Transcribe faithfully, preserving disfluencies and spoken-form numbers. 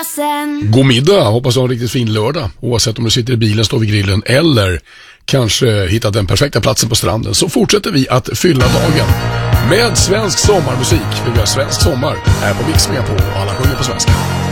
sen. God middag, hoppas du har en riktigt fin lördag. Oavsett om du sitter i bilen, står vid grillen eller kanske hittat den perfekta platsen på stranden, så fortsätter vi att fylla dagen med svensk sommarmusik. Vi har svensk sommar här på Mix Megapol och alla sjunger på svenska.